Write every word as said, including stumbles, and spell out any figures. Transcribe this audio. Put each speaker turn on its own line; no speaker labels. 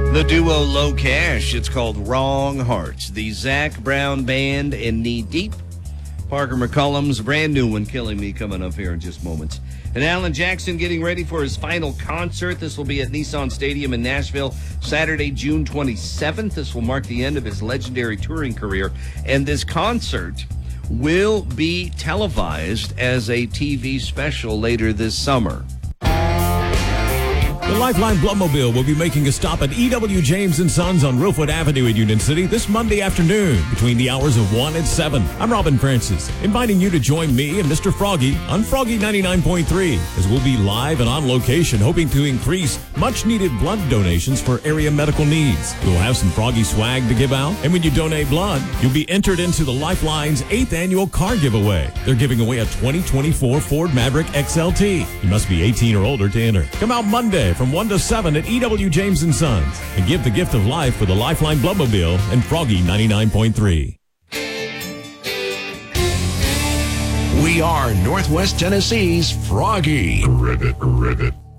The duo Low Cash, it's called Wrong Hearts. The Zach Brown Band and Knee Deep. Parker McCollum's brand new one, Killing Me, coming up here in just moments. And Alan Jackson getting ready for his final concert. This will be at Nissan Stadium in Nashville, Saturday, June twenty-seventh. This will mark the end of his legendary touring career. And this concert will be televised as a T V special later this summer.
The Lifeline Bloodmobile will be making a stop at E W James and Sons on Rosewood Avenue in Union City this Monday afternoon between the hours of one and seven. I'm Robin Francis, inviting you to join me and Mister Froggy on Froggy ninety-nine point three as we'll be live and on location hoping to increase much-needed blood donations for area medical needs. We'll have some Froggy swag to give out, and when you donate blood, you'll be entered into the Lifeline's eighth annual car giveaway. They're giving away a twenty twenty-four Ford Maverick X L T. You must be eighteen or older to enter. Come out Monday from one to seven at E W James and Sons and give the gift of life for the Lifeline Bloodmobile and Froggy ninety-nine point three.
We are Northwest Tennessee's Froggy. Ribbit, ribbit.